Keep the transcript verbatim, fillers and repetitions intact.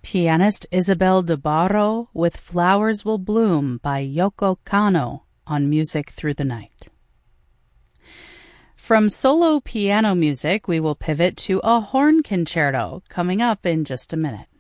Pianist Isabel de Barro with Flowers Will Bloom by Yoko Kanno on Music Through the Night. From solo piano music, we will pivot to a horn concerto coming up in just a minute.